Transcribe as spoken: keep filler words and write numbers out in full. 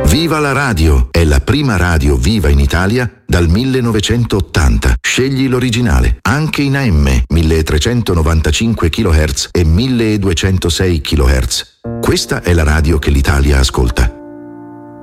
Viva la radio! È la prima radio viva in Italia dal millenovecentottanta. Scegli l'originale, anche in A M, milletrecentonovantacinque chilohertz e milleduecentosei chilohertz. Questa è la radio che l'Italia ascolta.